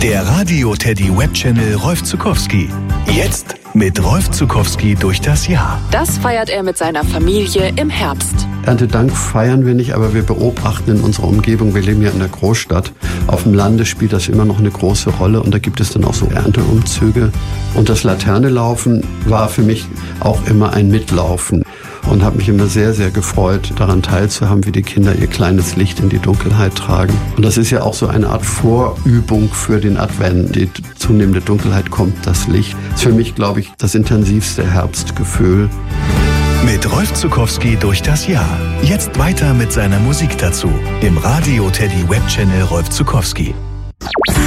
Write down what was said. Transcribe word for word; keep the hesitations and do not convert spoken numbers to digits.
Der Radio Teddy Webchannel Rolf Zuckowski. Jetzt mit Rolf Zuckowski durch das Jahr. Das feiert er mit seiner Familie im Herbst. Erntedank feiern wir nicht, aber wir beobachten in unserer Umgebung, wir leben ja in der Großstadt. Auf dem Lande spielt das immer noch eine große Rolle und da gibt es dann auch so Ernteumzüge. Und das Laternelaufen war für mich auch immer ein Mitlaufen und habe mich immer sehr, sehr gefreut, daran teilzuhaben, wie die Kinder ihr kleines Licht in die Dunkelheit tragen. Und das ist ja auch so eine Art Vorübung für den Advent. Die zunehmende Dunkelheit kommt das Licht. Das ist für mich, glaube ich, das intensivste Herbstgefühl. Mit Rolf Zuckowski durch das Jahr. Jetzt weiter mit seiner Musik dazu. Im Radio Teddy Webchannel Rolf Zuckowski.